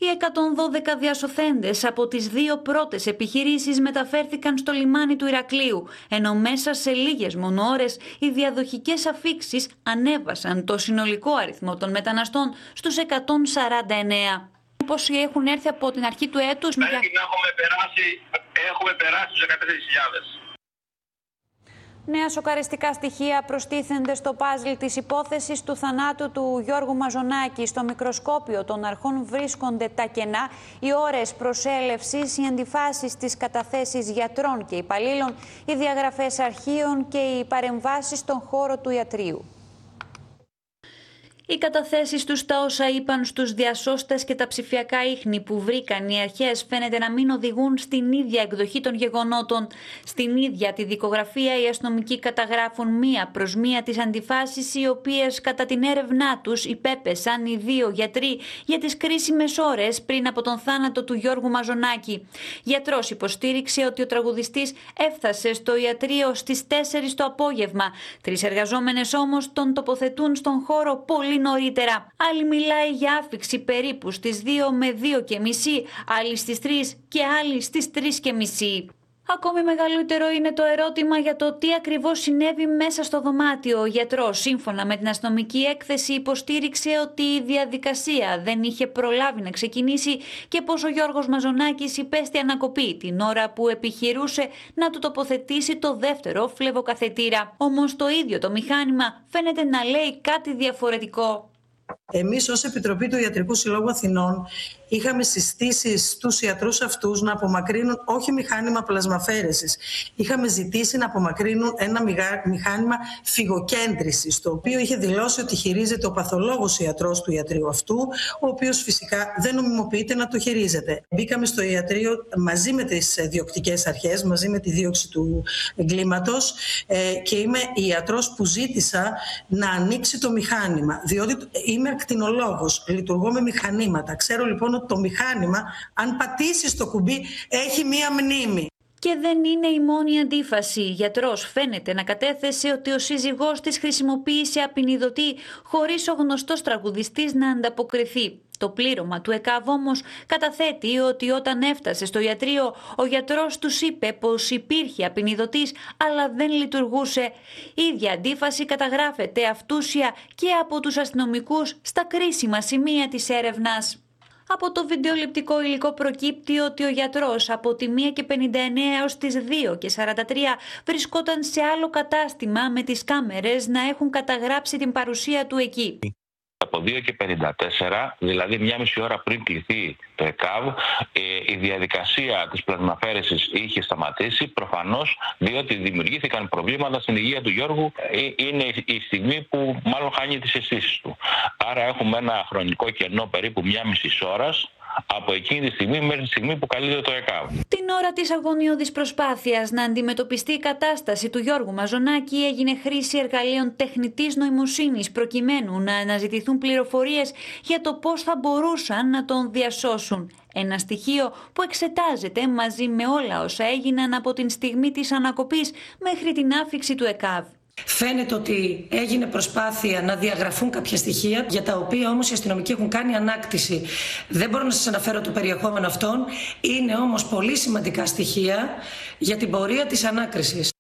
Οι 112 διασωθέντες από τις δύο πρώτες επιχειρήσεις μεταφέρθηκαν στο λιμάνι του Ηρακλείου, ενώ μέσα σε λίγες μόνο ώρες οι διαδοχικές αφίξεις ανέβασαν το συνολικό αριθμό των μεταναστών στους 149. Πόσοι έχουν έρθει από την αρχή του έτους? Έχουμε περάσει τους 14.000. Νέα σοκαριστικά στοιχεία προστίθενται στο πάζλ της υπόθεσης του θανάτου του Γιώργου Μαζονάκη. Στο μικροσκόπιο των αρχών βρίσκονται τα κενά, οι ώρες προσέλευσης, οι αντιφάσεις στις καταθέσεις γιατρών και υπαλλήλων, οι διαγραφές αρχείων και οι παρεμβάσεις στον χώρο του ιατρείου. Οι καταθέσεις τους, τα όσα είπαν στους διασώστες και τα ψηφιακά ίχνη που βρήκαν οι αρχές φαίνεται να μην οδηγούν στην ίδια εκδοχή των γεγονότων. Στην ίδια τη δικογραφία οι αστυνομικοί καταγράφουν μία προς μία τις αντιφάσεις οι οποίες κατά την έρευνά τους υπέπεσαν οι δύο γιατροί για τις κρίσιμες ώρες πριν από τον θάνατο του Γιώργου Μαζονάκη. Γιατρός υποστήριξε ότι ο τραγουδιστής έφτασε στο ιατρείο στις 4 το απόγευμα. 3 εργαζόμενες όμως τον τοποθετούν στον χώρο πολύ νωρίτερα. Άλλη μιλάει για άφιξη περίπου στις 2 με 2:30, άλλη στις 3 και άλλη στις 3:30. Ακόμη μεγαλύτερο είναι το ερώτημα για το τι ακριβώς συνέβη μέσα στο δωμάτιο. Ο γιατρός, σύμφωνα με την αστυνομική έκθεση, υποστήριξε ότι η διαδικασία δεν είχε προλάβει να ξεκινήσει και πως ο Γιώργος Μαζονάκης υπέστη ανακοπή την ώρα που επιχειρούσε να του τοποθετήσει το δεύτερο φλεβοκαθετήρα. Όμως το ίδιο το μηχάνημα φαίνεται να λέει κάτι διαφορετικό. Εμείς ως Επιτροπή του Ιατρικού Συλλόγου Αθηνών είχαμε συστήσει στους ιατρούς αυτούς να απομακρύνουν όχι μηχάνημα πλασμαφέρεσης. Είχαμε ζητήσει να απομακρύνουν ένα μηχάνημα φυγοκέντρησης, το οποίο είχε δηλώσει ότι χειρίζεται ο παθολόγος ιατρός του ιατρείου αυτού, ο οποίος φυσικά δεν νομιμοποιείται να το χειρίζεται. Μπήκαμε στο ιατρείο μαζί με τις διοκτικές αρχές, μαζί με τη δίωξη του εγκλήματος και είμαι η ιατρός που ζήτησα να ανοίξει το μηχάνημα, διότι είμαι ακτινολόγος, λειτουργώ με μηχανήματα. Ξέρω λοιπόν ότι το μηχάνημα, αν πατήσεις το κουμπί, έχει μία μνήμη. Και δεν είναι η μόνη αντίφαση. Η γιατρός φαίνεται να κατέθεσε ότι ο σύζυγός της χρησιμοποίησε απεινιδωτή χωρίς ο γνωστός τραγουδιστής να ανταποκριθεί. Το πλήρωμα του ΕΚΑΒ όμως καταθέτει ότι όταν έφτασε στο ιατρείο ο γιατρός τους είπε πως υπήρχε απεινιδωτής αλλά δεν λειτουργούσε. Η ίδια αντίφαση καταγράφεται αυτούσια και από τους αστυνομικούς στα κρίσιμα σημεία της έρευνας. Από το βιντεοληπτικό υλικό προκύπτει ότι ο γιατρός από τη 1:59 έως τις 2:43 βρισκόταν σε άλλο κατάστημα με τις κάμερες να έχουν καταγράψει την παρουσία του εκεί. Από 2:54, δηλαδή 1,5 ώρα πριν κληθεί το ΕΚΑΒ, η διαδικασία της πλασμαφέρεσης είχε σταματήσει, προφανώς διότι δημιουργήθηκαν προβλήματα στην υγεία του Γιώργου. Είναι η στιγμή που μάλλον χάνει τις αισθήσεις του. Άρα έχουμε ένα χρονικό κενό περίπου 1,5 ώρας από εκείνη τη στιγμή μέχρι τη στιγμή που καλείται το ΕΚΑΒ. Την ώρα της αγωνιώδης προσπάθειας να αντιμετωπιστεί η κατάσταση του Γιώργου Μαζονάκη έγινε χρήση εργαλείων τεχνητής νοημοσύνης προκειμένου να αναζητηθούν πληροφορίες για το πώς θα μπορούσαν να τον διασώσουν. Ένα στοιχείο που εξετάζεται μαζί με όλα όσα έγιναν από την στιγμή της ανακοπής μέχρι την άφιξη του ΕΚΑΒ. Φαίνεται ότι έγινε προσπάθεια να διαγραφούν κάποια στοιχεία, για τα οποία όμως οι αστυνομικοί έχουν κάνει ανάκτηση. Δεν μπορώ να σας αναφέρω το περιεχόμενο αυτών, είναι όμως πολύ σημαντικά στοιχεία για την πορεία της ανάκρισης.